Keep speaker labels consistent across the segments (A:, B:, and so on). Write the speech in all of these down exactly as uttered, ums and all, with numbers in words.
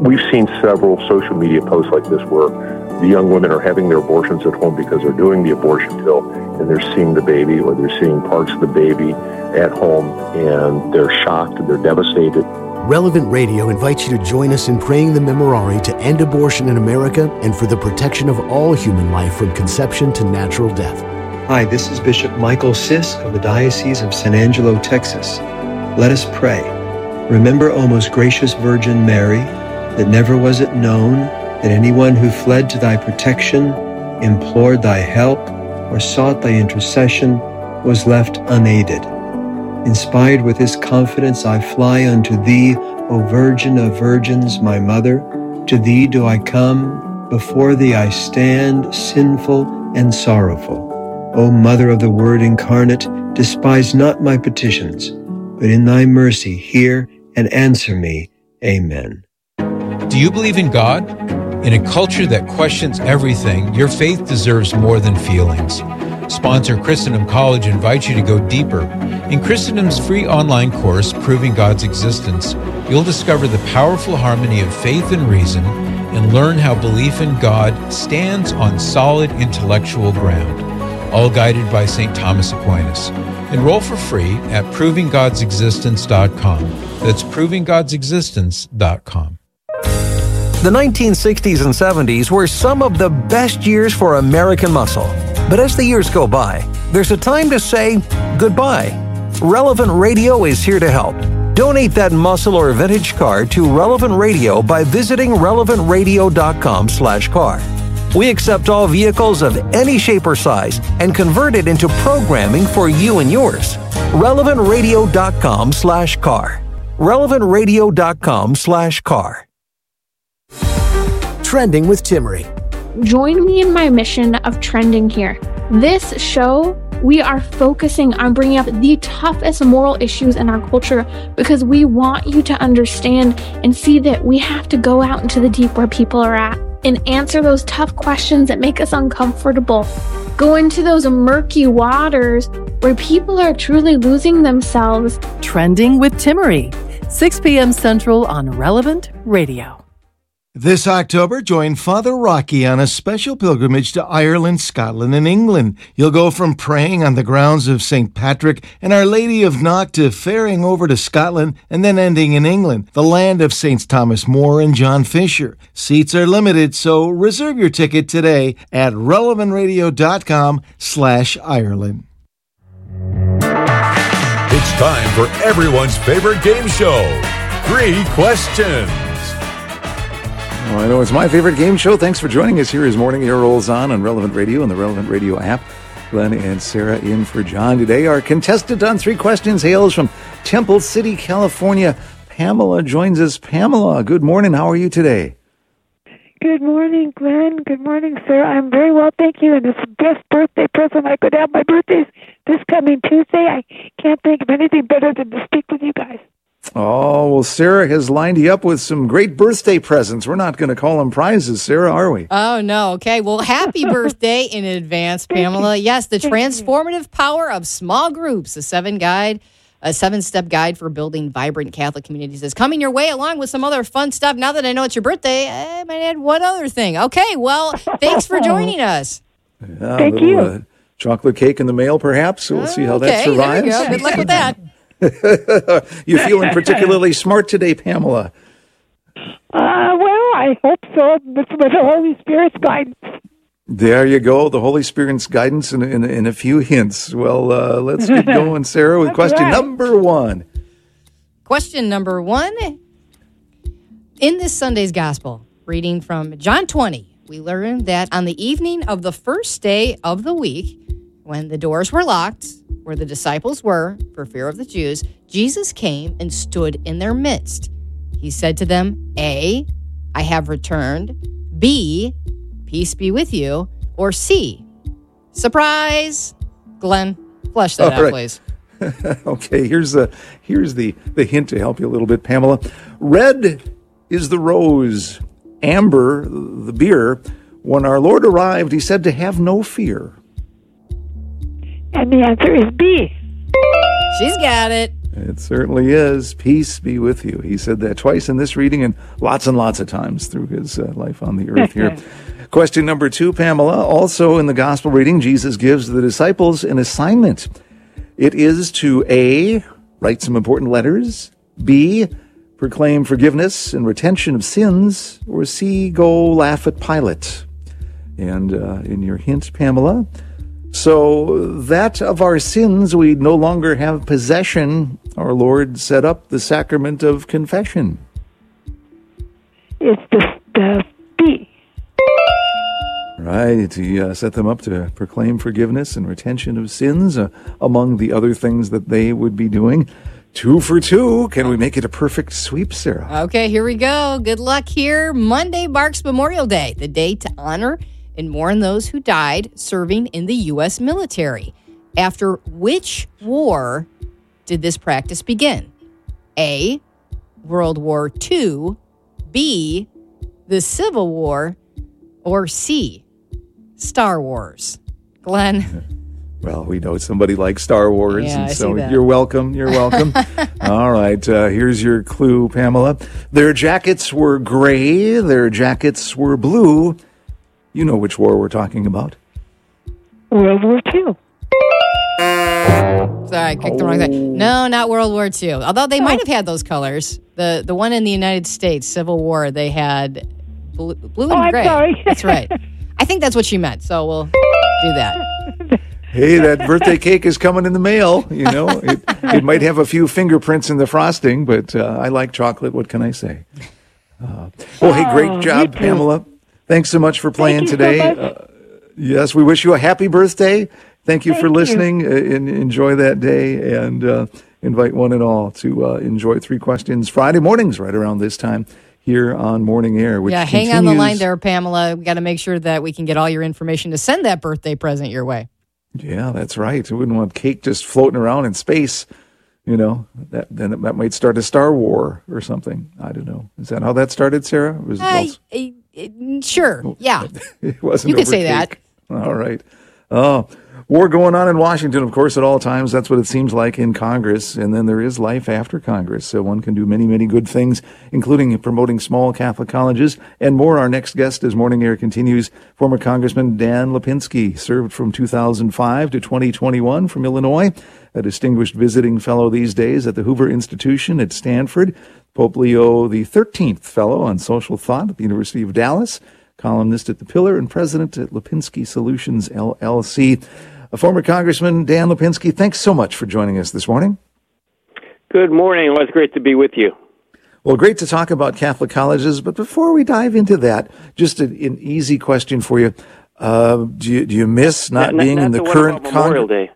A: we've seen several social media posts like this where the young women are having their abortions at home because they're doing the abortion pill and they're seeing the baby or they're seeing parts of the baby at home and they're shocked and they're devastated.
B: Relevant Radio invites you to join us in praying the Memorare to end abortion in America and for the protection of all human life from conception to natural death.
C: Hi, this is Bishop Michael Sisk of the Diocese of San Angelo, Texas. Let us pray. Remember, O most gracious Virgin Mary, that never was it known that anyone who fled to thy protection, implored thy help, or sought thy intercession was left unaided. Inspired with this confidence, I fly unto thee, O Virgin of Virgins, my Mother. To thee do I come, before thee I stand, sinful and sorrowful. O Mother of the Word incarnate, despise not my petitions, but in thy mercy hear and answer me. Amen.
D: Do you believe in God? In a culture that questions everything, your faith deserves more than feelings. Sponsor Christendom College invites you to go deeper. In Christendom's free online course, Proving God's Existence, you'll discover the powerful harmony of faith and reason and learn how belief in God stands on solid intellectual ground, all guided by Saint Thomas Aquinas. Enroll for free at proving gods existence dot com. That's proving gods existence dot com.
E: The nineteen sixties and seventies were some of the best years for American muscle. But as the years go by, there's a time to say goodbye. Relevant Radio is here to help. Donate that muscle or vintage car to Relevant Radio by visiting relevant radio dot com slash car. We accept all vehicles of any shape or size and convert it into programming for you and yours. relevant radio dot com slash car. relevant radio dot com slash car.
B: Trending with Timmerie.
F: Join me in my mission of trending here. This show, we are focusing on bringing up the toughest moral issues in our culture because we want you to understand and see that we have to go out into the deep where people are at and answer those tough questions that make us uncomfortable. Go into those murky waters where people are truly losing themselves.
G: Trending with Timmerie, six p.m. Central on Relevant Radio.
H: This October, join Father Rocky on a special pilgrimage to Ireland, Scotland, and England. You'll go from praying on the grounds of Saint Patrick and Our Lady of Knock to ferrying over to Scotland and then ending in England, the land of Saints Thomas More and John Fisher. Seats are limited, so reserve your ticket today at relevant radio dot com slash Ireland.
I: It's time for everyone's favorite game show, Three Questions.
J: Oh, I know it's my favorite game show. Thanks for joining us here as Morning Air rolls on on Relevant Radio and the Relevant Radio app. Glenn and Sarah in for John today. Our contestant on Three Questions hails from Temple City, California. Pamela joins us. Pamela, good morning. How are you today?
K: Good morning, Glenn. Good morning, Sarah. I'm very well, thank you. And it's the best birthday present I could have. My birthday's this coming Tuesday. I can't think of anything better than to speak with you guys.
J: Oh, well, Sarah has lined you up with some great birthday presents. We're not going to call them prizes, Sarah, are we?
L: Oh, no. Okay. Well, happy birthday in advance, Pamela. Yes, the transformative power of small groups, a seven guide, a seven-step guide for building vibrant Catholic communities is coming your way, along with some other fun stuff. Now that I know it's your birthday, I might add one other thing. Okay, well, thanks for joining us.
J: Yeah,
K: Thank
J: little,
K: you.
J: Uh, chocolate cake in the mail, perhaps. We'll see how that
L: Okay, there
J: survives.
L: you go. Good luck with that.
J: You feeling particularly smart today, Pamela?
K: Uh, well, I hope so, with, with the Holy Spirit's guidance.
J: There you go, the Holy Spirit's guidance and in, in, in a few hints. Well, uh, let's get going, Sarah, with question
K: right.
J: number one.
L: Question number one. In this Sunday's Gospel, reading from John twenty, we learn that on the evening of the first day of the week, when the doors were locked, where the disciples were, for fear of the Jews, Jesus came and stood in their midst. He said to them, A, I have returned. B, peace be with you. Or C, surprise. Glenn, flesh that
J: All
L: out,
J: right.
L: please.
J: Okay, here's the here's the, the hint to help you a little bit, Pamela. Red is the rose, amber the beer. When our Lord arrived, he said to have no fear.
K: And the answer is B.
L: She's got it.
J: It certainly is. Peace be with you. He said that twice in this reading and lots and lots of times through his uh, life on the earth here. Question number two, Pamela. Also in the gospel reading, Jesus gives the disciples an assignment. It is to A, write some important letters, B, proclaim forgiveness and retention of sins, or C, go laugh at Pilate. And uh, in your hint, Pamela, so that of our sins we no longer have possession, our Lord set up the sacrament of confession.
K: It's the, the B.
J: Right. He uh, set them up to proclaim forgiveness and retention of sins, uh, among the other things that they would be doing. Two for two. Can we make it a perfect sweep, Sarah?
L: Okay, here we go. Good luck here. Monday marks Memorial Day, the day to honor and mourn those who died serving in the U S military. After which war did this practice begin? A, World War Two, B, the Civil War, or C, Star Wars? Glenn?
J: Well, we know somebody likes Star Wars,
L: Yeah,
J: and
L: I
J: so
L: see that.
J: you're welcome. You're welcome. All right, uh, here's your clue, Pamela. Their jackets were gray. Their jackets were blue. You know which war we're talking about.
K: World War Two.
L: Sorry, I clicked the wrong thing. No, not World War Two. Although they might have had those colors. The the one in the United States, Civil War, they had blue, blue and
K: Oh, I'm
L: gray.
K: sorry.
L: That's right. I think that's what she meant, so we'll do that.
J: Hey, that birthday cake is coming in the mail. You know, it, it might have a few fingerprints in the frosting, but uh, I like chocolate. What can I say? Uh, well, hey, great
K: Oh,
J: job,
K: me too.
J: Pamela. Thanks so much for playing
K: you so
J: today.
K: much.
J: Uh, yes, we wish you a happy birthday. Thank you
K: Thank
J: for
K: you.
J: listening. Uh, and enjoy that day, and uh, invite one and all to uh, enjoy Three Questions Friday mornings right around this time here on Morning Air. Which
L: Yeah, hang on the
J: continues-
L: line there, Pamela. We got to make sure that we can get all your information to send that birthday present your way.
J: Yeah, that's right. We wouldn't want cake just floating around in space. You know, that then that might start a Star War or something. I don't know. Is that how that started, Sarah? Was it
L: Uh,
J: also-
L: uh, uh, sure, yeah.
J: it wasn't.
L: You could
J: over
L: say
J: cake. All right. Oh, war going on in Washington, of course, at all times. That's what it seems like in Congress. And then there is life after Congress. So one can do many, many good things, including promoting small Catholic colleges and more. Our next guest, as Morning Air continues, former Congressman Dan Lipinski, served from two thousand five to twenty twenty-one from Illinois, a distinguished visiting fellow these days at the Hoover Institution at Stanford, Pope Leo the thirteenth Fellow on Social Thought at the University of Dallas, columnist at The Pillar, and president at Lipinski Solutions, L L C. A former Congressman, Dan Lipinski, thanks so much for joining us this morning.
M: Good morning. Well, it's great to be with you.
J: Well, great to talk about Catholic colleges, but before we dive into that, just an, an easy question for you. Uh, do you. Do you miss not,
M: not
J: being
M: not
J: in the
M: one
J: current
M: about Memorial
J: Congress?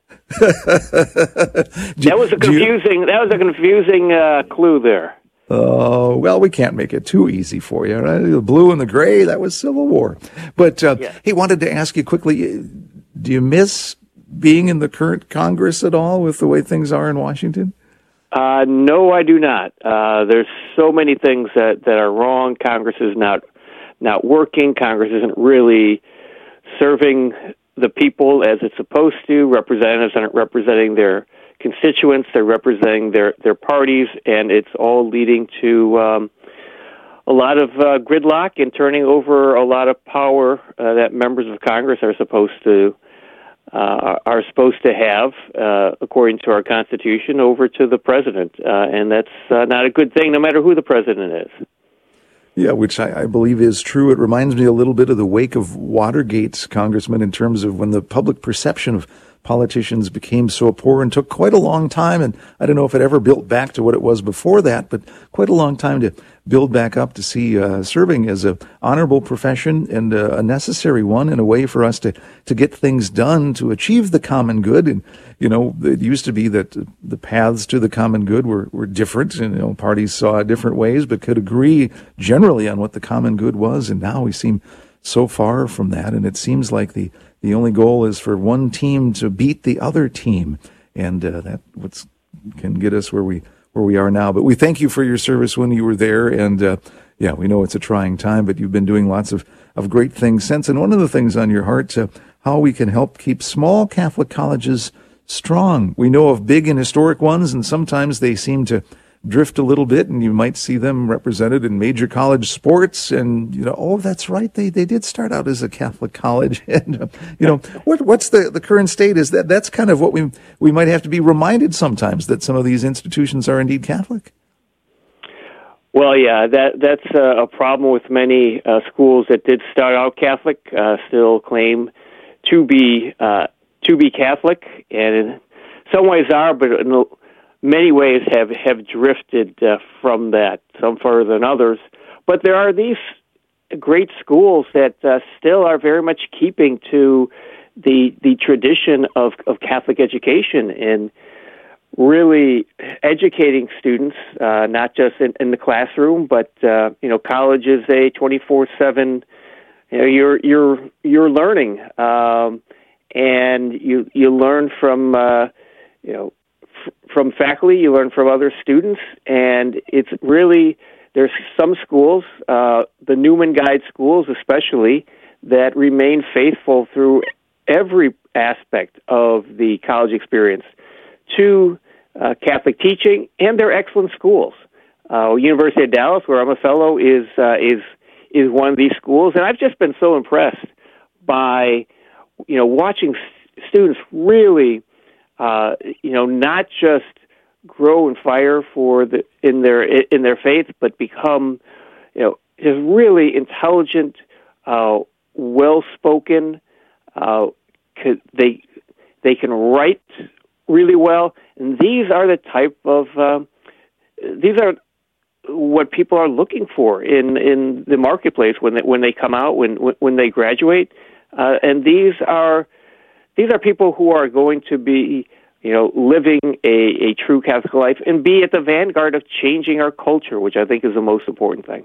M: Day. that was a confusing. That was a confusing uh, clue there.
J: Oh, well, we can't make it too easy for you. Right? The blue and the gray, that was Civil War. But, uh,
M: Yeah.
J: hey, wanted to ask you quickly, do you miss being in the current Congress at all with the way things are in Washington?
M: Uh, no, I do not. Uh, there's so many things that, that are wrong. Congress is not not working. Congress isn't really serving the people as it's supposed to. Representatives aren't representing their constituents. They're representing their, their parties, and it's all leading to um, a lot of uh, gridlock and turning over a lot of power uh, that members of Congress are supposed to uh, are supposed to have, uh, according to our Constitution, over to the president, uh, and that's uh, not a good thing, no matter who the president is.
J: Yeah, which I, I believe is true. It reminds me a little bit of the wake of Watergate, Congressman, in terms of when the public perception of politicians became so poor and took quite a long time. And I don't know if it ever built back to what it was before that, but quite a long time to build back up to see uh, serving as a honorable profession and uh, a necessary one in a way for us to, to get things done to achieve the common good. And, you know, it used to be that the paths to the common good were, were different, and, you know, parties saw it different ways, but could agree generally on what the common good was. And now we seem so far from that. And it seems like the, the only goal is for one team to beat the other team. And uh, that what's can get us where we where we are now. But we thank you for your service when you were there. And uh, yeah, we know it's a trying time, but you've been doing lots of, of great things since. And one of the things on your heart, uh, how we can help keep small Catholic colleges strong. We know of big and historic ones, and sometimes they seem to drift a little bit, and you might see them represented in major college sports. And you know, oh, that's right, they they did start out as a Catholic college. And uh, you know, what what's the the current state is that that's kind of what we we might have to be reminded sometimes, that some of these institutions are indeed Catholic.
M: Well, yeah, that that's uh, a problem with many uh, schools that did start out Catholic, uh, still claim to be uh, to be Catholic, and in some ways are, but in many ways have have drifted uh, from that, some further than others. But there are these great schools that uh, still are very much keeping to the the tradition of, of Catholic education and really educating students, uh, not just in, in the classroom, but uh, you know, college is a twenty-four seven. You know, you're you're you're learning, um, and you you learn from uh, you know. from faculty, you learn from other students, and it's really, there's some schools, uh, the Newman Guide schools especially, that remain faithful through every aspect of the college experience to uh, Catholic teaching, and they're excellent schools. Uh, University of Dallas, where I'm a fellow, is uh, is is one of these schools, and I've just been so impressed by, you know, watching s- students really Uh, you know, not just grow and fire for the in their in their faith, but become, you know, just really intelligent, uh, well-spoken. Uh, they they can write really well, and these are the type of uh, these are what people are looking for in, in the marketplace when they, when they come out, when when they graduate, uh, and these are. These are people who are going to be, you know, living a, a true Catholic life and be at the vanguard of changing our culture, which I think is the most important thing.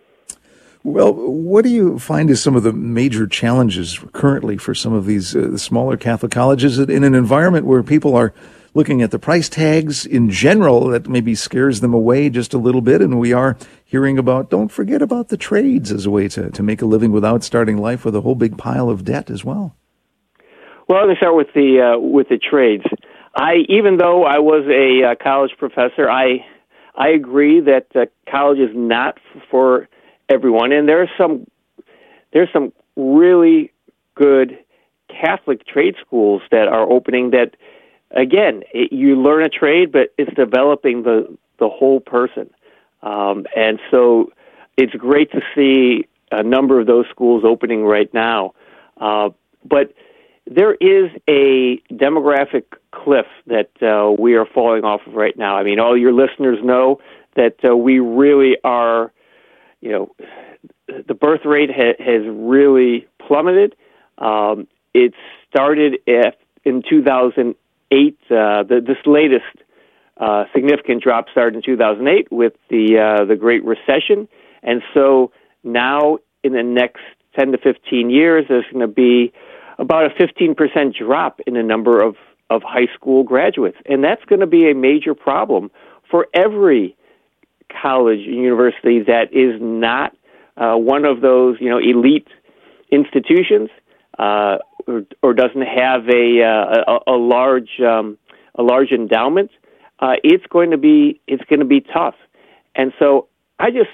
J: Well, what do you find is some of the major challenges currently for some of these uh, smaller Catholic colleges in an environment where people are looking at the price tags in general that maybe scares them away just a little bit, and we are hearing about, don't forget about the trades as a way to, to make a living without starting life with a whole big pile of debt as well?
M: Well, let me start with the uh, with the trades. I, even though I was a uh, college professor, I I agree that uh, college is not for everyone, and there's some there's some really good Catholic trade schools that are opening. That again, it, you learn a trade, but it's developing the the whole person, um, and so it's great to see a number of those schools opening right now, uh, but. There is a demographic cliff that uh, we are falling off of right now. I mean, all your listeners know that uh, we really are, you know, the birth rate ha- has really plummeted. Um, it started at, in two thousand eight. Uh, the, this latest uh, significant drop started in two thousand eight with the uh, the Great Recession, and so now in the next ten to fifteen years, there's going to be about a fifteen percent drop in the number of, of high school graduates. And that's going to be a major problem for every college and university that is not uh, one of those, you know, elite institutions uh, or, or doesn't have a, uh, a, a large um, a large endowment. Uh, it's going to be it's going to be tough. And so I just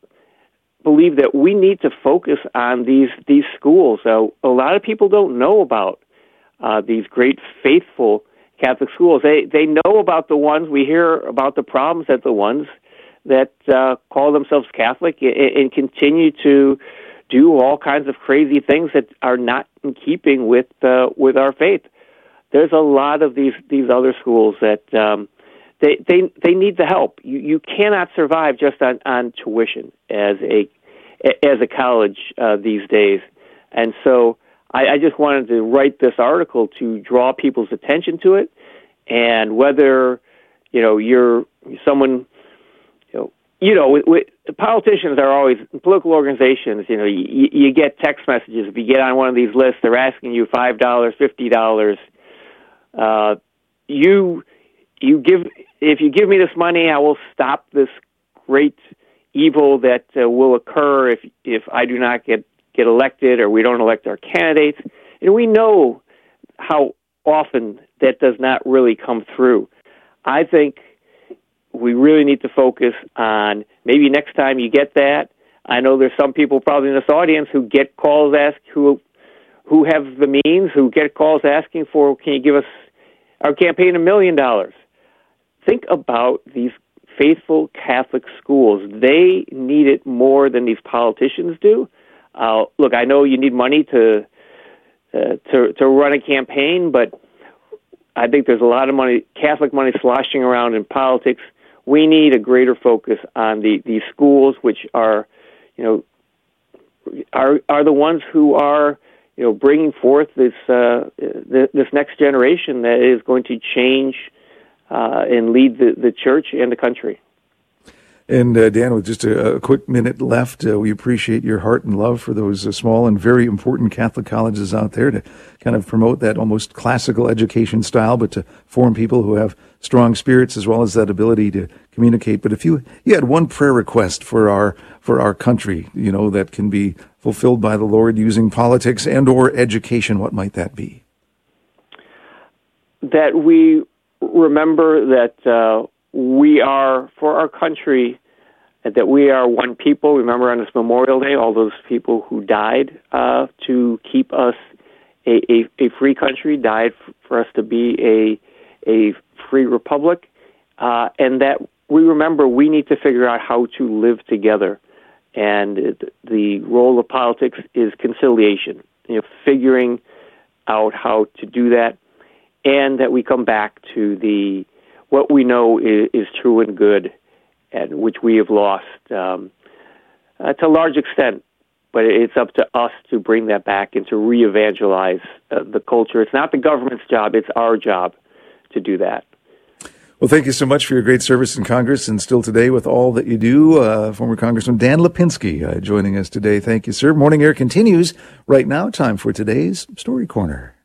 M: believe that we need to focus on these these schools. So a lot of people don't know about uh, these great faithful Catholic schools. They they know about the ones, we hear about the problems at the ones that uh, call themselves Catholic and, and continue to do all kinds of crazy things that are not in keeping with uh, with our faith. There's a lot of these these other schools that um, They, they they need the help. You you cannot survive just on, on tuition as a as a college uh, these days. And so I, I just wanted to write this article to draw people's attention to it. And whether you know you're someone, you know, you know, with, with, politicians are always political organizations. You know, you, you get text messages if you get on one of these lists. They're asking you five dollars, fifty dollars. Uh, you you give. If you give me this money, I will stop this great evil that uh, will occur if if I do not get, get elected or we don't elect our candidates. And we know how often that does not really come through. I think we really need to focus on maybe next time you get that. I know there's some people probably in this audience who get calls ask who who have the means, who get calls asking for, can you give us our campaign a million dollars? Think about these faithful Catholic schools. They need it more than these politicians do. Uh, look, I know you need money to, uh, to to run a campaign, but I think there's a lot of money, Catholic money, sloshing around in politics. We need a greater focus on the these schools, which are, you know, are are the ones who are, you know, bringing forth this uh, this next generation that is going to change uh, and lead the, the church and the country.
J: And uh, Dan, with just a, a quick minute left, uh, we appreciate your heart and love for those uh, small and very important Catholic colleges out there to kind of promote that almost classical education style, but to form people who have strong spirits as well as that ability to communicate. But if you you had one prayer request for our for our country, you know, that can be fulfilled by the Lord using politics and or education, what might that be?
M: That we remember that uh, we are, for our country, that we are one people. Remember on this Memorial Day, all those people who died uh, to keep us a, a, a free country, died f- for us to be a a free republic, uh, and that we remember we need to figure out how to live together. And it, the role of politics is conciliation, you know, figuring out how to do that, and that we come back to the what we know is, is true and good, and which we have lost um, uh, to a large extent. But it's up to us to bring that back and to re-evangelize uh, the culture. It's not the government's job; it's our job to do that.
J: Well, thank you so much for your great service in Congress and still today with all that you do. Uh, former Congressman Dan Lipinski uh, joining us today. Thank you, sir. Morning Air continues right now. Time for today's Story Corner.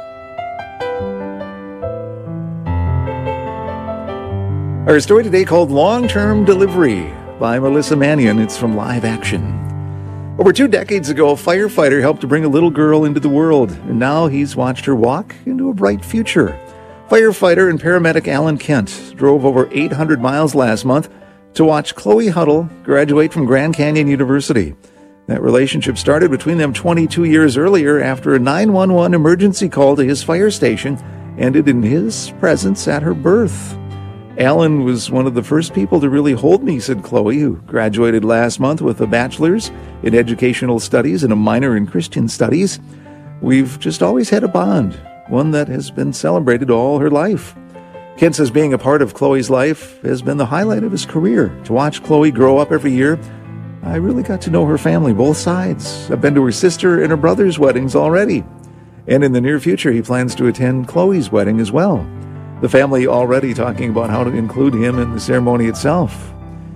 J: Our story today called Long-Term Delivery by Melissa Mannion. It's from Live Action. Over two decades ago, a firefighter helped to bring a little girl into the world, and now he's watched her walk into a bright future. Firefighter and paramedic Alan Kent drove over eight hundred miles last month to watch Chloe Huddle graduate from Grand Canyon University. That relationship started between them twenty-two years earlier after a nine one one emergency call to his fire station ended in his presence at her birth. Alan was one of the first people to really hold me, said Chloe, who graduated last month with a bachelor's in educational studies and a minor in Christian studies. We've just always had a bond, one that has been celebrated all her life. Kent says being a part of Chloe's life has been the highlight of his career. To watch Chloe grow up every year, I really got to know her family, both sides. I've been to her sister and her brother's weddings already. And in the near future, he plans to attend Chloe's wedding as well. The family already talking about how to include him in the ceremony itself.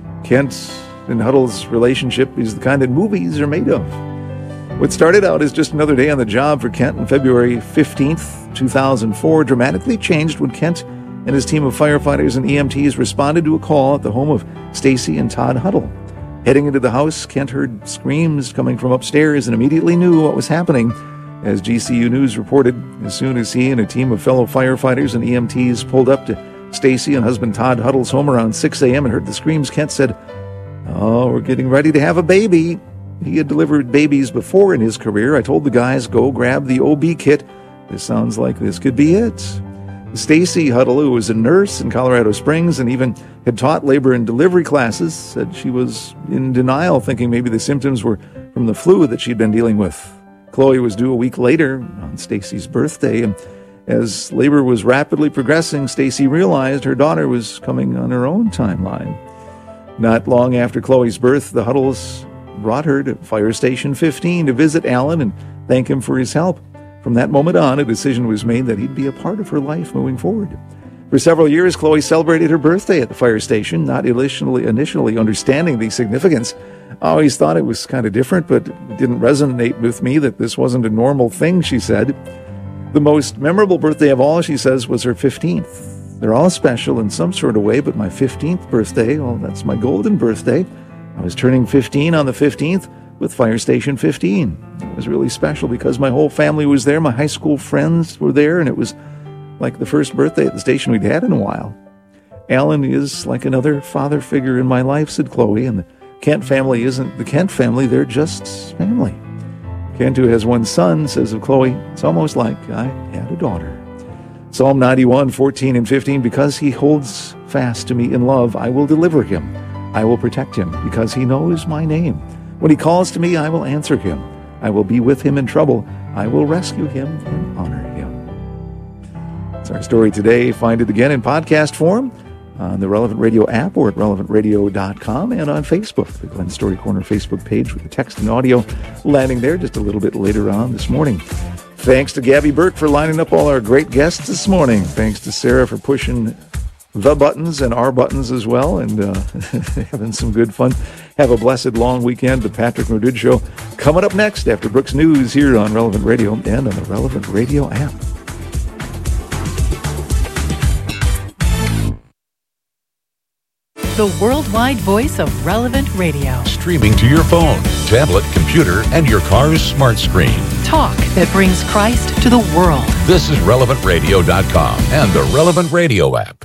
J: Kent and Huddle's relationship is the kind that movies are made of. What started out as just another day on the job for Kent on February fifteenth, two thousand four dramatically changed when Kent and his team of firefighters and E M Ts responded to a call at the home of Stacy and Todd Huddle. Heading into the house, Kent heard screams coming from upstairs and immediately knew what was happening. As G C U News reported, as soon as he and a team of fellow firefighters and E M Ts pulled up to Stacy and husband Todd Huddle's home around six a.m. and heard the screams, Kent said, "Oh, we're getting ready to have a baby." He had delivered babies before in his career. I told the guys, go grab the O B kit. This sounds like this could be it. Stacy Huddle, who was a nurse in Colorado Springs and even had taught labor and delivery classes, said she was in denial, thinking maybe the symptoms were from the flu that she'd been dealing with. Chloe was due a week later on Stacy's birthday, and as labor was rapidly progressing, Stacy realized her daughter was coming on her own timeline. Not long after Chloe's birth, the Huddles brought her to Fire Station fifteen to visit Alan and thank him for his help. From that moment on, a decision was made that he'd be a part of her life moving forward. For several years, Chloe celebrated her birthday at the fire station, not initially, initially understanding the significance. I always thought it was kind of different, but it didn't resonate with me that this wasn't a normal thing, she said. The most memorable birthday of all, she says, was her fifteenth. They're all special in some sort of way, but my fifteenth birthday, well, that's my golden birthday. I was turning fifteen on the fifteenth with Fire Station fifteen. It was really special because my whole family was there. My high school friends were there, and it was like the first birthday at the station we'd had in a while. Alan is like another father figure in my life, said Chloe, and the Kent family isn't the Kent family, they're just family. Kent, who has one son, says of Chloe, it's almost like I had a daughter. Psalm ninety-one, fourteen and fifteen, because he holds fast to me in love, I will deliver him. I will protect him, because he knows my name. When he calls to me, I will answer him. I will be with him in trouble. I will rescue him and honor him. That's our story today. Find it again in podcast form on the Relevant Radio app or at relevant radio dot com and on Facebook, the Glenn Story Corner Facebook page with the text and audio landing there just a little bit later on this morning. Thanks to Gabby Burke for lining up all our great guests this morning. Thanks to Sarah for pushing the buttons and our buttons as well and uh, having some good fun. Have a blessed long weekend. The Patrick Madrid Show coming up next after Brooks News here on Relevant Radio and on the Relevant Radio app.
G: The worldwide voice of Relevant Radio.
I: Streaming to your phone, tablet, computer, and your car's smart screen.
G: Talk that brings Christ to the world.
I: This is relevant radio dot com and the Relevant Radio app.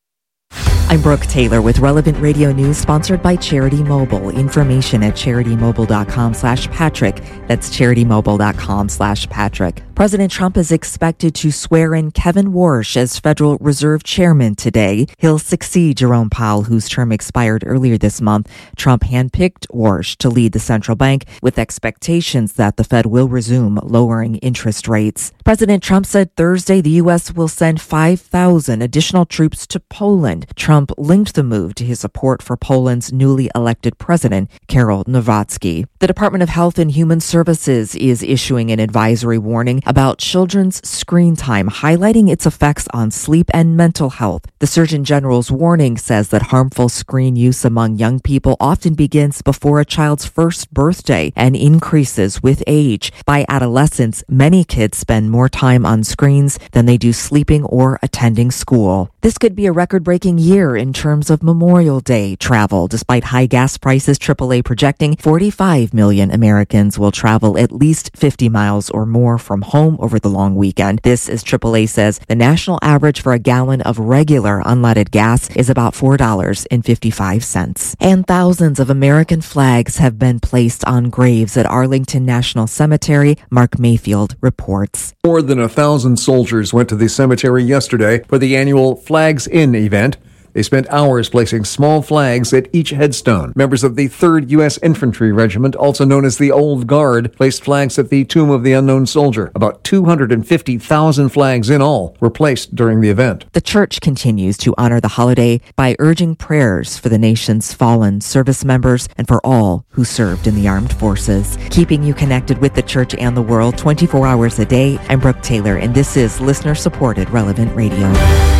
N: I'm Brooke Taylor with Relevant Radio News, sponsored by Charity Mobile. Information at charitymobile.com slash Patrick. That's charitymobile.com slash Patrick. President Trump is expected to swear in Kevin Warsh as Federal Reserve Chairman today. He'll succeed Jerome Powell, whose term expired earlier this month. Trump handpicked Warsh to lead the central bank with expectations that the Fed will resume lowering interest rates. President Trump said Thursday the U S will send five thousand additional troops to Poland. Trump linked the move to his support for Poland's newly elected president, Karol Nawrocki. The Department of Health and Human Services is issuing an advisory warning about children's screen time, highlighting its effects on sleep and mental health. The Surgeon General's warning says that harmful screen use among young people often begins before a child's first birthday and increases with age. By adolescence, many kids spend more time on screens than they do sleeping or attending school. This could be a record-breaking year in terms of Memorial Day travel. Despite high gas prices, triple A projecting forty-five million Americans will travel at least fifty miles or more from home over the long weekend. This, as triple A says, the national average for a gallon of regular unleaded gas is about four dollars and fifty-five cents. And thousands of American flags have been placed on graves at Arlington National Cemetery. Mark Mayfield reports.
O: More than a thousand soldiers went to the cemetery yesterday for the annual Flags In event. They spent hours placing small flags at each headstone. Members of the third U S Infantry Regiment, also known as the Old Guard, placed flags at the Tomb of the Unknown Soldier. About two hundred fifty thousand flags in all were placed during the event.
N: The church continues to honor the holiday by urging prayers for the nation's fallen service members and for all who served in the armed forces. Keeping you connected with the church and the world twenty-four hours a day, I'm Brooke Taylor, and this is listener-supported Relevant Radio.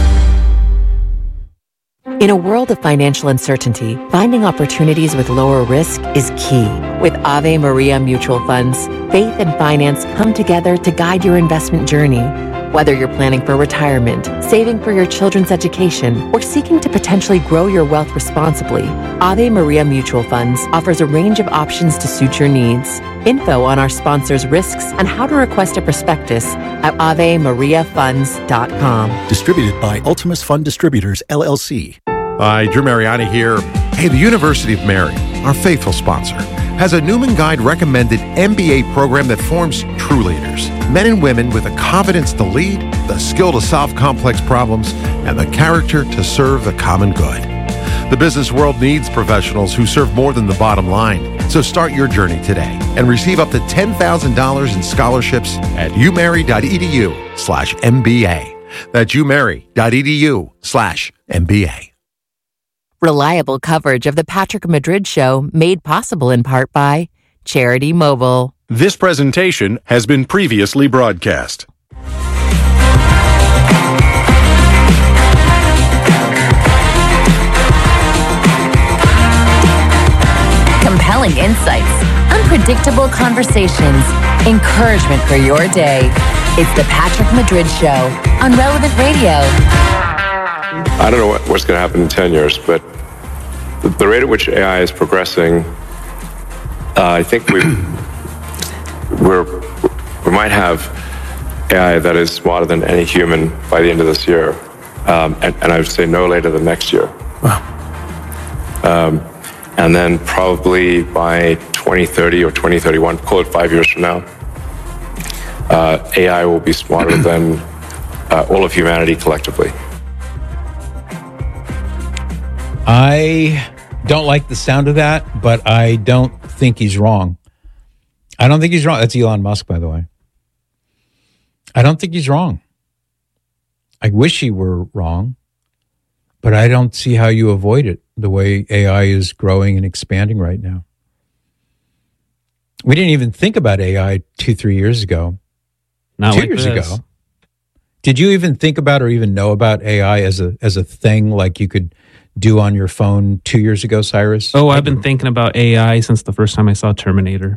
P: In a world of financial uncertainty, finding opportunities with lower risk is key. With Ave Maria Mutual Funds, faith and finance come together to guide your investment journey. Whether you're planning for retirement, saving for your children's education, or seeking to potentially grow your wealth responsibly, Ave Maria Mutual Funds offers a range of options to suit your needs. Info on our sponsors' risks and how to request a prospectus at ave maria funds dot com.
B: Distributed by Ultimus Fund Distributors, L L C.
Q: Hi, Drew Mariani here. Hey, the University of Mary, our faithful sponsor, has a Newman Guide recommended M B A program that forms true leaders. Men and women with the confidence to lead, the skill to solve complex problems, and the character to serve the common good. The business world needs professionals who serve more than the bottom line. So start your journey today and receive up to ten thousand dollars in scholarships at umary.edu slash MBA. That's umary.edu slash MBA.
P: Reliable coverage of the Patrick Madrid Show made possible in part by Charity Mobile.
R: This presentation has been previously broadcast.
S: Compelling insights, unpredictable conversations, encouragement for your day. It's the Patrick Madrid Show on Relevant Radio.
T: I don't know what, what's going to happen in ten years, but the, the rate at which A I is progressing, uh, I think we we're we might have A I that is smarter than any human by the end of this year, um, and, and I would say no later than next year.
Q: Wow.
T: Um, and then probably by twenty thirty or twenty thirty-one, call it five years from now, uh, A I will be smarter than uh, all of humanity collectively.
D: I don't like the sound of that, but I don't think he's wrong. I don't think he's wrong. That's Elon Musk, by the way. I don't think he's wrong. I wish he were wrong, but I don't see how you avoid it the way A I is growing and expanding right now. We didn't even think about A I two, three years ago.
B: Not
D: two
B: like
D: years
B: this.
D: ago. Did you even think about or even know about A I as a as a thing like you could do on your phone two years ago, Cyrus?
B: Oh, I've been thinking about A I since the first time I saw Terminator.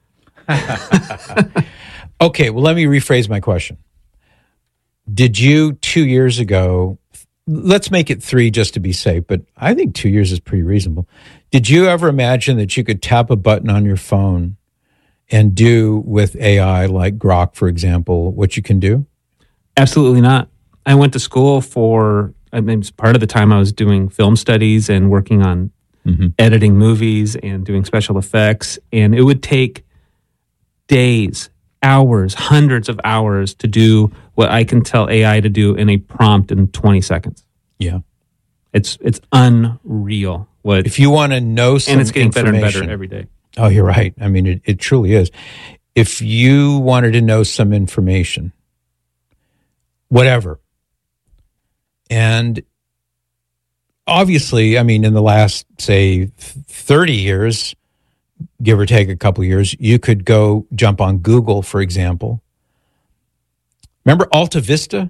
D: Okay, well, let me rephrase my question. Did you two years ago, let's make it three just to be safe, but I think two years is pretty reasonable. Did you ever imagine that you could tap a button on your phone and do with A I, like Grok, for example, what you can do?
B: Absolutely not. I went to school for, I mean, part of the time I was doing film studies and working on mm-hmm. editing movies and doing special effects, and it would take days, hours, hundreds of hours to do what I can tell A I to do in a prompt in twenty seconds.
D: Yeah.
B: It's it's unreal. What
D: if you want to know some
B: and it's getting better and better
D: information-
B: every day.
D: Oh, you're right. I mean, it, it truly is. If you wanted to know some information, whatever, and obviously, I mean, in the last, say, thirty years, give or take a couple of years, you could go jump on Google, for example. Remember Alta Vista?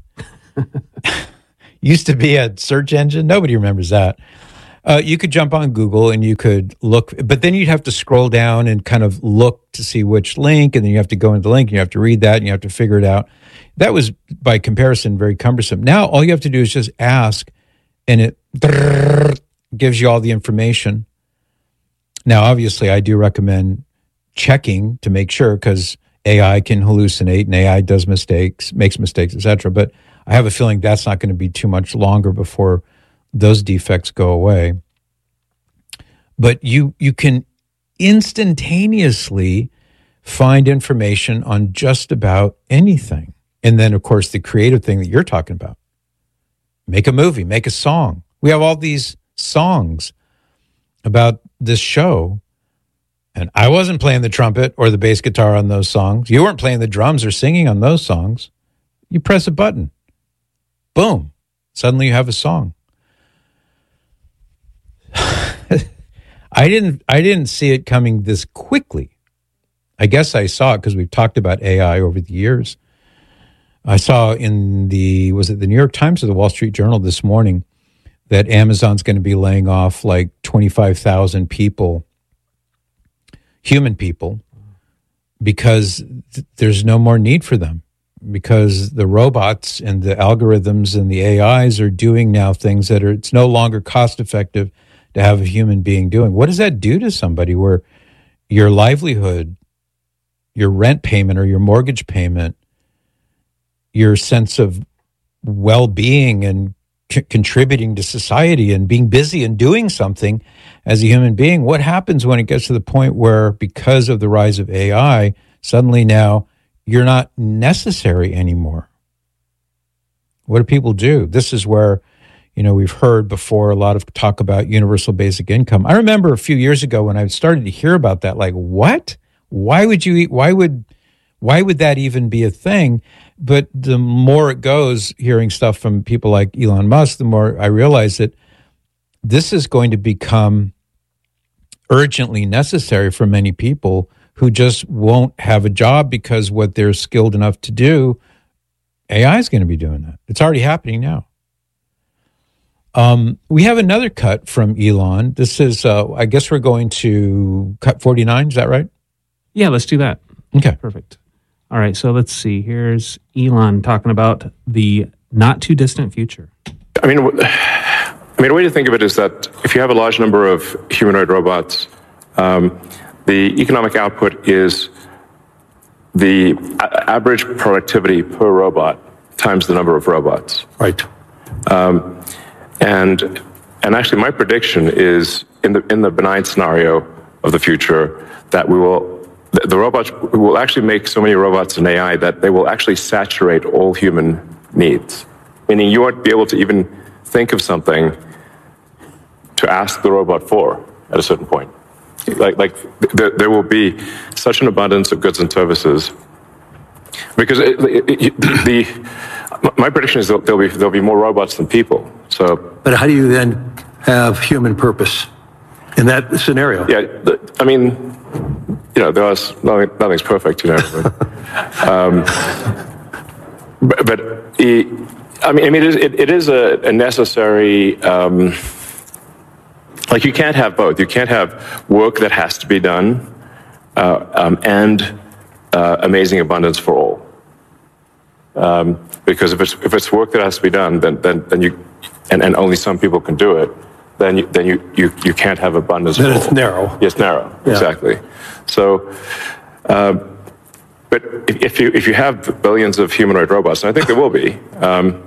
D: Used to be a search engine. Nobody remembers that. Uh, you could jump on Google and you could look, but then you'd have to scroll down and kind of look to see which link, and then you have to go into the link and you have to read that and you have to figure it out. That was, by comparison, very cumbersome. Now, all you have to do is just ask, and it gives you all the information. Now, obviously, I do recommend checking to make sure, because A I can hallucinate and A I does mistakes, makes mistakes, et cetera. But I have a feeling that's not going to be too much longer before those defects go away. But you you can instantaneously find information on just about anything. And then, of course, the creative thing that you're talking about. Make a movie, make a song. We have all these songs about this show, and I wasn't playing the trumpet or the bass guitar on those songs. You weren't playing the drums or singing on those songs. You press a button. Boom. Suddenly you have a song. I didn't I didn't see it coming this quickly. I guess I saw it because we've talked about A I over the years. I saw in the, was it the New York Times or the Wall Street Journal this morning, that Amazon's going to be laying off like twenty-five thousand people, human people, because th- there's no more need for them, because the robots and the algorithms and the A Is are doing now things that are, it's no longer cost effective to have a human being doing. What does that do to somebody where your livelihood, your rent payment or your mortgage payment, your sense of well-being and c- contributing to society and being busy and doing something as a human being, what happens when it gets to the point where, because of the rise of A I, suddenly now you're not necessary anymore? What do people do? This is where, you know, we've heard before a lot of talk about universal basic income. I remember a few years ago when I started to hear about that, like, what? Why would you eat? Why would, why would that even be a thing? But the more it goes, hearing stuff from people like Elon Musk, the more I realize that this is going to become urgently necessary for many people who just won't have a job, because what they're skilled enough to do, A I is going to be doing that. It's already happening now. Um, we have another cut from Elon. This is, uh, I guess we're going to cut forty-nine. Is that right?
B: Yeah, let's do that.
D: Okay.
B: Perfect. All right, so let's see. Here's Elon talking about the not too distant future.
T: I mean, I mean, a way to think of it is that if you have a large number of humanoid robots, um, the economic output is the a- average productivity per robot times the number of robots.
U: Right.
T: Um, and and actually, my prediction is in the in the benign scenario of the future that we will the, the robots we will actually make so many robots and A I that they will actually saturate all human needs. Meaning, you won't be able to even think of something to ask the robot for at a certain point. Like like there, there will be such an abundance of goods and services because it, it, it, the my prediction is that there'll be there'll be more robots than people. So,
U: but how do you then have human purpose in that scenario?
T: Yeah, the, I mean, you know, there's nothing, nothing's perfect, you know. But, um, but, but it, I mean, I mean, it is, it, it is a, a necessary. Um, like, you can't have both. You can't have work that has to be done uh, um, and uh, amazing abundance for all. Um, because if it's if it's work that has to be done, then then then you and, and only some people can do it, then you then you you, you can't have abundance.
U: Then
T: for
U: it's
T: all.
U: narrow.
T: Yes, narrow.
U: Yeah.
T: Exactly. So, uh, but if, if you if you have billions of humanoid robots, and I think there will be, um,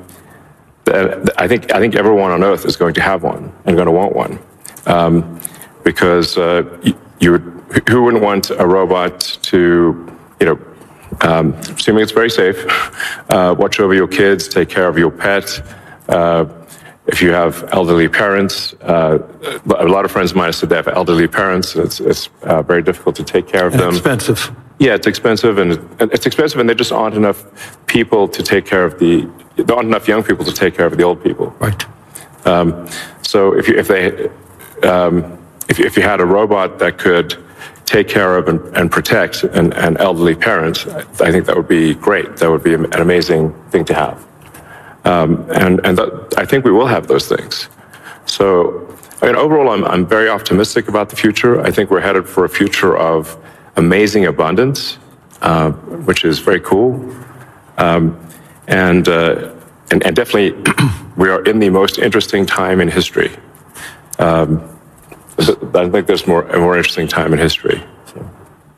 T: I think I think everyone on Earth is going to have one and going to want one, um, because uh, you, you would, who wouldn't want a robot to, you know. Um, assuming it's very safe, uh, watch over your kids, take care of your pet. Uh, if you have elderly parents, uh, a lot of friends of mine said they have elderly parents. It's, it's uh, very difficult to take care of
U: And
T: them.
U: expensive.
T: Yeah, it's expensive, and it's expensive, and there just aren't enough people to take care of the. There aren't enough young people to take care of the old people.
U: Right.
T: Um, so if you if they um, if if you had a robot that could take care of and, and protect an, an elderly parent, I think that would be great. That would be an amazing thing to have. Um, and and that, I think we will have those things. So, I mean, overall, I'm, I'm very optimistic about the future. I think we're headed for a future of amazing abundance, uh, which is very cool. Um, and, uh, and, and definitely, we are in the most interesting time in history. Um, I think there's more a more interesting time in history. So.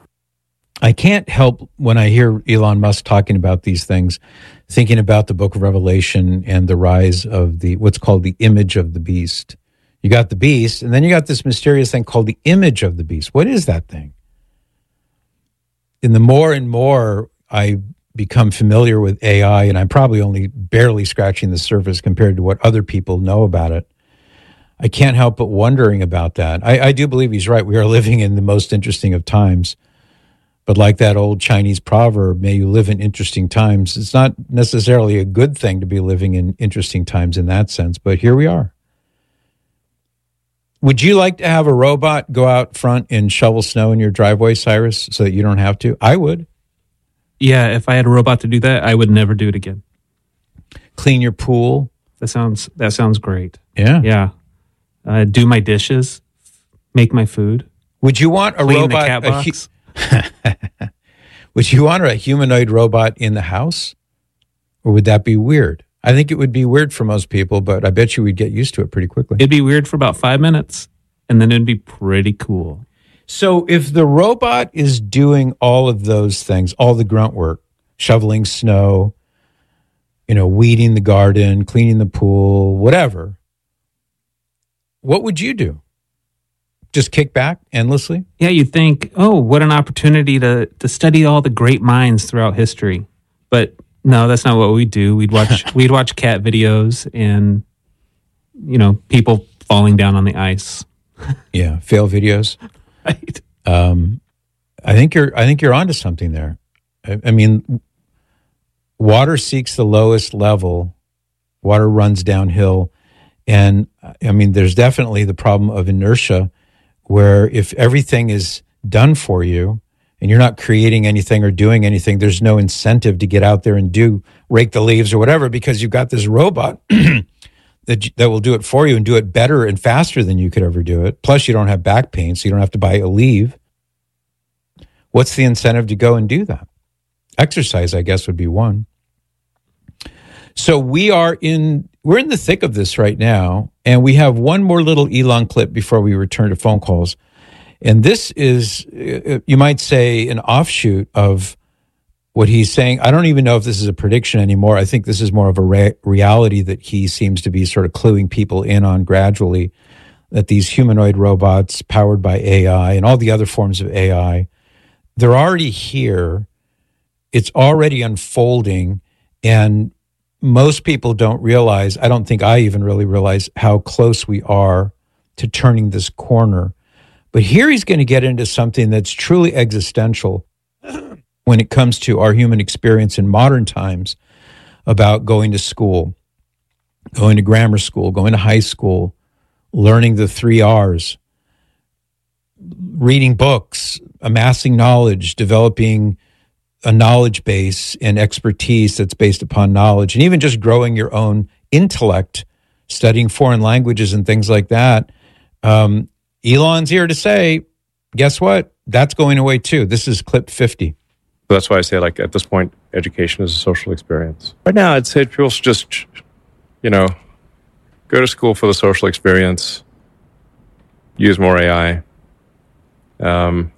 D: I can't help when I hear Elon Musk talking about these things, thinking about the Book of Revelation and the rise of the what's called the image of the beast. You got the beast, and then you got this mysterious thing called the image of the beast. What is that thing? And the more and more I become familiar with A I, and I'm probably only barely scratching the surface compared to what other people know about it, I can't help but wondering about that. I, I do believe he's right. We are living in the most interesting of times. But like that old Chinese proverb, may you live in interesting times, it's not necessarily a good thing to be living in interesting times in that sense, but here we are. Would you like to have a robot go out front and shovel snow in your driveway, Cyrus, so that you don't have to? I would.
B: Yeah, if I had a robot to do that, I would never do it again.
D: Clean your pool.
B: That sounds that sounds great.
D: Yeah.
B: Yeah. Uh, do my dishes, make my food.
D: Would you want a
B: clean
D: robot?
B: The cat
D: a
B: box?
D: hu- would you want a humanoid robot in the house, or would that be weird? I think it would be weird for most people, but I bet you we'd get used to it pretty quickly.
B: It'd be weird for about five minutes, and then it'd be pretty cool.
D: So if the robot is doing all of those things, all the grunt work, shoveling snow, you know, weeding the garden, cleaning the pool, whatever, what would you do? Just kick back endlessly?
B: Yeah, you'd think, oh, what an opportunity to to study all the great minds throughout history. But no, that's not what we do. We'd watch we'd watch cat videos and, you know, people falling down on the ice.
D: Yeah, fail videos.
B: Right.
D: Um, I think you're I think you're onto something there. I, I mean, water seeks the lowest level. Water runs downhill. And I mean, there's definitely the problem of inertia, where if everything is done for you and you're not creating anything or doing anything, there's no incentive to get out there and do rake the leaves or whatever, because you've got this robot that that will do it for you and do it better and faster than you could ever do it. Plus, you don't have back pain, so you don't have to buy a leave. What's the incentive to go and do that? Exercise, I guess, would be one. So we are in, we're in the thick of this right now, and we have one more little Elon clip before we return to phone calls. And this is, you might say, an offshoot of what he's saying, I don't even know if this is a prediction anymore. I think this is more of a re- reality that he seems to be sort of cluing people in on gradually, that these humanoid robots powered by A I and all the other forms of A I, they're already here. It's already unfolding. And most people don't realize, I don't think I even really realize how close we are to turning this corner. But here he's going to get into something that's truly existential when it comes to our human experience in modern times about going to school, going to grammar school, going to high school, learning the three R's, reading books, amassing knowledge, developing a knowledge base and expertise that's based upon knowledge, and even just growing your own intellect, studying foreign languages and things like that. Um, Elon's here to say, guess what? That's going away too. This is clip fifty.
T: That's why I say, like, at this point, education is a social experience. Right now, I'd say people should just, you know, go to school for the social experience, use more A I. Um,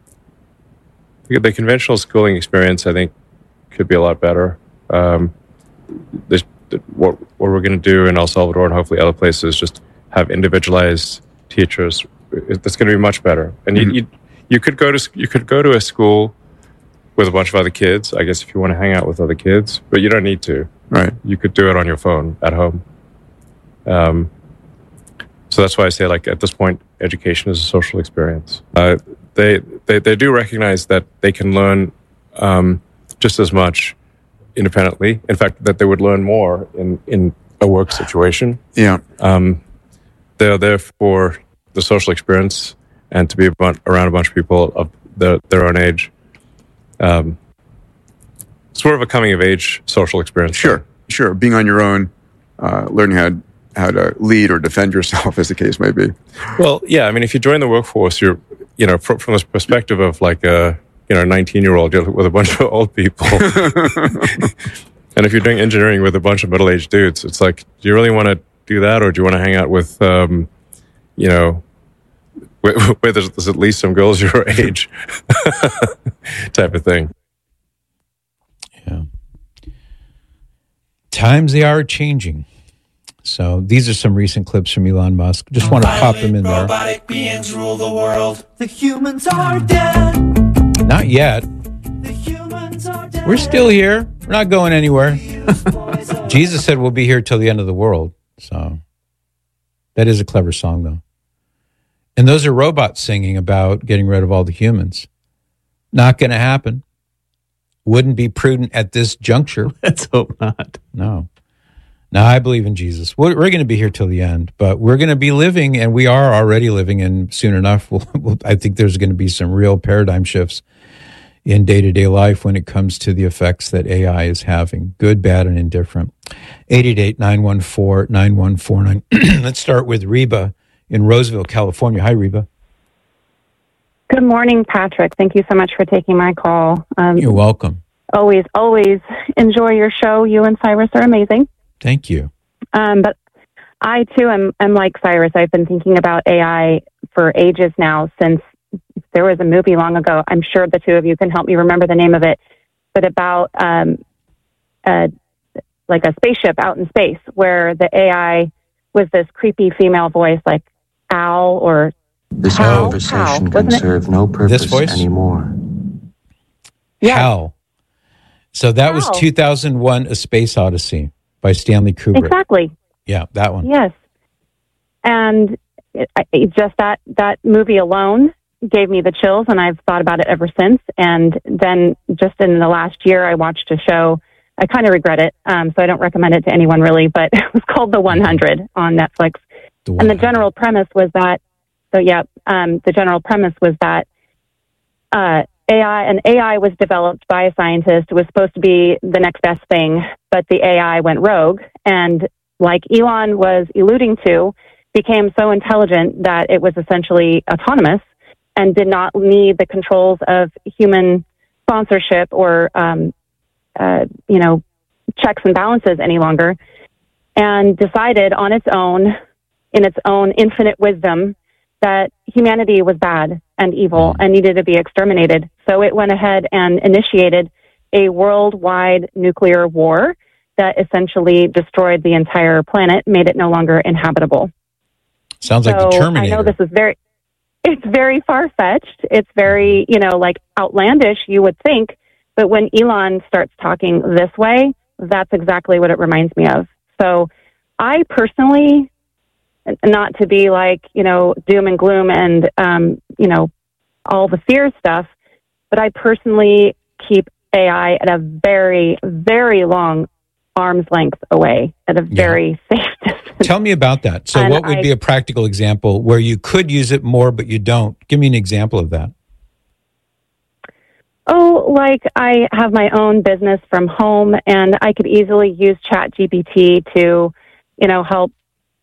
T: the conventional schooling experience, I think, could be a lot better. Um, this, what, what we're going to do in El Salvador and hopefully other places, just have individualized teachers. That's going to be much better. And mm-hmm. you, you you could go to you could go to a school with a bunch of other kids, I guess, if you want to hang out with other kids, but you don't need to.
J: Right.
T: You could do it on your phone at home. Um, so that's why I say, like, at this point, education is a social experience. Uh, they, they they do recognize that they can learn um, just as much independently. In fact, that they would learn more in, in a work situation.
J: Yeah.
T: Um, they're there for the social experience and to be about, around a bunch of people of their, their own age. Um, sort of a coming of age social experience.
A: Sure, sure. Being on your own, uh, learning how how to lead or defend yourself, as the case may be.
T: Well, yeah. I mean, if you join the workforce, you're, you know, from, from this perspective of like a, you know, nineteen year old dealing with a bunch of old people. And if you're doing engineering with a bunch of middle aged dudes, it's like, do you really want to do that, or do you want to hang out with, um, you know, where, where there's, there's at least some girls your age, type of thing.
D: Yeah. Times they are changing. So these are some recent clips from Elon Musk. Just want to pop them in there.
V: Robotic beings rule the world. The humans are dead.
D: Not yet.
V: The humans are dead.
D: We're still here. We're not going anywhere. Jesus said we'll be here till the end of the world. So that is a clever song, though. And those are robots singing about getting rid of all the humans. Not going to happen. Wouldn't be prudent at this juncture.
B: Let's hope not.
D: No. No, I believe in Jesus. We're, we're going to be here till the end, but we're going to be living, and we are already living, and soon enough, we'll, we'll, I think there's going to be some real paradigm shifts in day-to-day life when it comes to the effects that A I is having, good, bad, and indifferent. eight eight eight, nine one four, nine one four nine. Let's start with Reba in Roseville, California. Hi, Reba.
W: Good morning, Patrick. Thank you so much for taking my call. Um,
D: You're welcome.
W: Always, always enjoy your show. You and Cyrus are amazing.
D: Thank you.
W: Um, but I, too, am, am like Cyrus. I've been thinking about A I for ages now, since there was a movie long ago. I'm sure the two of you can help me remember the name of it, but about um, a, like a spaceship out in space where the A I was this creepy female voice, like Al or
X: This
W: Hal,
X: conversation
W: Hal,
X: can
W: wasn't it?
X: serve no
D: This
X: purpose
D: voice?
X: anymore.
W: Yeah.
D: Hal. So that was
W: Hal.
D: two thousand one, A Space Odyssey by Stanley Kubrick.
W: Exactly.
D: Yeah, that one.
W: Yes. And it, it just that, that movie alone gave me the chills, and I've thought about it ever since. And then just in the last year, I watched a show. I kind of regret it, um, so I don't recommend it to anyone really, but it was called The one hundred on Netflix.
D: The
W: and the general premise was that, so yeah, um, the general premise was that uh, A I, an A I was developed by a scientist. It was supposed to be the next best thing, but the A I went rogue, and like Elon was alluding to, became so intelligent that it was essentially autonomous and did not need the controls of human sponsorship or, um, uh, you know, checks and balances any longer, and decided on its own, in its own infinite wisdom, that humanity was bad and evil and needed to be exterminated. So it went ahead and initiated a worldwide nuclear war that essentially destroyed the entire planet, made it no longer inhabitable.
D: Sounds like
W: so
D: the Terminator.
W: I know this is very, it's very far-fetched. It's very, you know, like outlandish, you would think. But when Elon starts talking this way, that's exactly what it reminds me of. So I personally, not to be like, you know, doom and gloom and, um, you know, all the fear stuff, but I personally keep A I at a very, very long arm's length away, at a very yeah. safe distance.
D: Tell me about that. So
W: and
D: what would
W: I,
D: be a practical example where you could use it more, but you don't? Give me an example of that.
W: Oh, like I have my own business from home, and I could easily use ChatGPT to, you know, help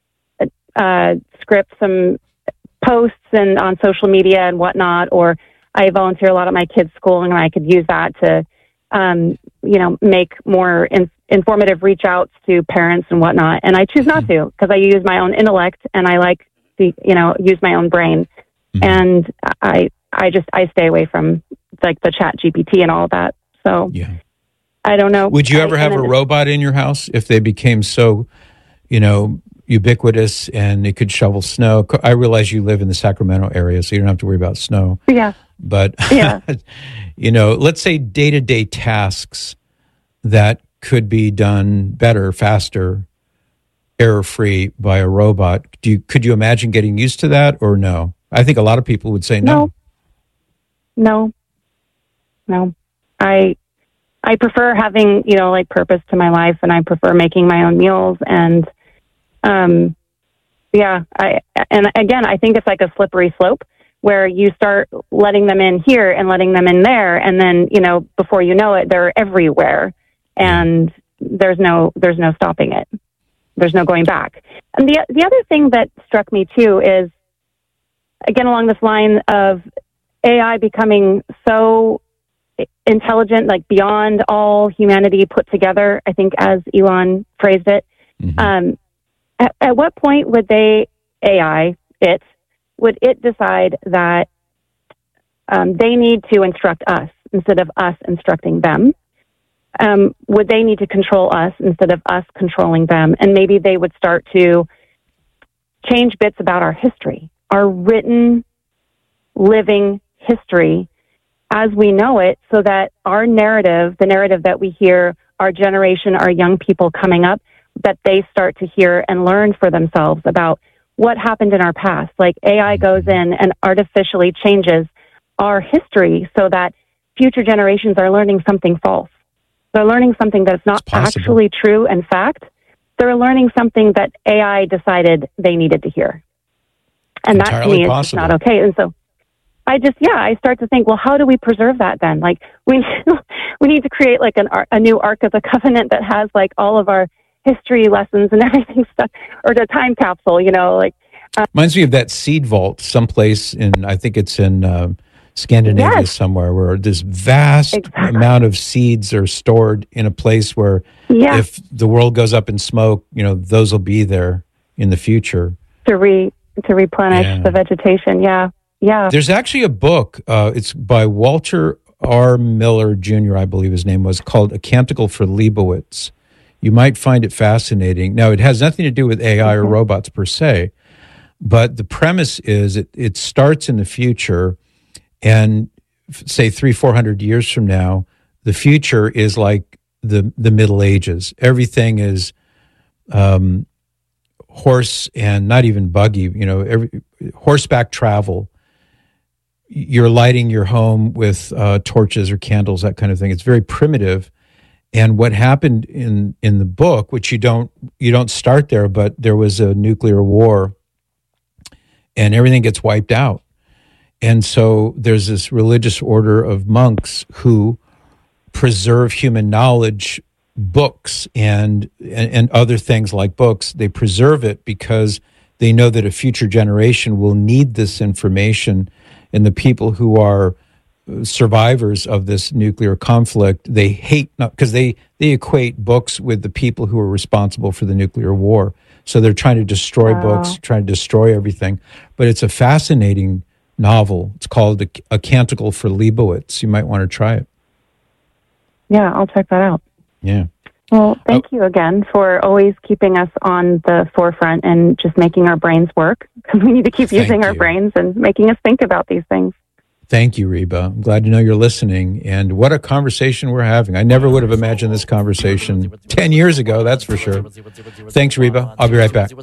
W: uh, script some posts and on social media and whatnot. Or I volunteer a lot at my kids' school, and I could use that to, um, you know, make more in- informative reach outs to parents and whatnot. And I choose not to because I use my own intellect and I like to, you know, use my own brain. Mm-hmm. And I, I just I stay away from like the Chat G P T and all of that. So
D: yeah.
W: I don't know.
D: Would you ever
W: I,
D: have a robot in your house if they became so, you know, ubiquitous and it could shovel snow? I realize you live in the Sacramento area, so you don't have to worry about snow.
W: Yeah.
D: But,
W: yeah.
D: you know, let's say day-to-day tasks that could be done better, faster, error-free by a robot. Do you, could you imagine getting used to that or no? I think a lot of people would say no.
W: No. No. No. I I prefer having, you know, like purpose to my life, and I prefer making my own meals, and um yeah, I and again, I think it's like a slippery slope where you start letting them in here and letting them in there, and then, you know, before you know it, they're everywhere, and there's no there's no stopping it. There's no going back. And the the other thing that struck me too is, again, along this line of A I becoming so intelligent, like beyond all humanity put together, I think, as Elon phrased it. Mm-hmm. Um, at, at what point would they, A I, it, would it decide that um, they need to instruct us instead of us instructing them? Um, would they need to control us instead of us controlling them? And maybe they would start to change bits about our history, our written, living history as we know it, so that our narrative, the narrative that we hear, our generation, our young people coming up, that they start to hear and learn for themselves about what happened in our past. Like A I goes in and artificially changes our history so that future generations are learning something false. They're learning something that's not actually true and fact. They're learning something that A I decided they needed to hear. And that to me is just not okay. And so I just, yeah, I start to think, well, how do we preserve that then? Like, we we need to create like an a new Ark of the Covenant that has like all of our history lessons and everything stuff, or the time capsule, you know, like. Uh,
D: Reminds me of that seed vault someplace in, I think it's in uh, Scandinavia yes. somewhere, where this vast exactly. amount of seeds are stored in a place where yeah. if the world goes up in smoke, you know, those will be there in the future.
W: To re to replenish yeah. the vegetation, yeah. Yeah.
D: There's actually a book. Uh, it's by Walter R. Miller Junior, I believe his name was, called A Canticle for Leibowitz. You might find it fascinating. Now, it has nothing to do with A I or robots per se, but the premise is it, it starts in the future, and say three, four hundred years from now, the future is like the the Middle Ages. Everything is um, horse and not even buggy. You know, every, horseback travel. You're lighting your home with uh, torches or candles, that kind of thing. It's very primitive. And what happened in, in the book, which you don't you don't start there, but there was a nuclear war, and everything gets wiped out. And so there's this religious order of monks who preserve human knowledge, books, and and, and other things like books. They preserve it because they know that a future generation will need this information. And the people who are survivors of this nuclear conflict, they hate, not because they, they equate books with the people who are responsible for the nuclear war. So they're trying to destroy wow. books, trying to destroy everything. But it's a fascinating novel. It's called A, a Canticle for Leibowitz. You might want to try it.
W: yeah, I'll check that out.
D: Yeah.
W: Well, thank oh. you again for always keeping us on the forefront and just making our brains work, because we need to keep
D: Thank
W: using our
D: you.
W: brains and making us think about these things.
D: Thank you, Reba. I'm glad to know you're listening. And what a conversation we're having. I never would have imagined this conversation ten years ago, that's for sure. Thanks, Reba. I'll be right back.